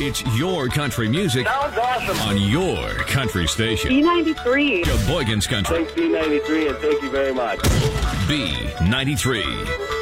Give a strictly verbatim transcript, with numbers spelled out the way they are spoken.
It's your country music Sounds awesome. on your country station. B ninety-three. Sheboygan's Country. Thanks, B ninety-three, and thank you very much. B ninety-three.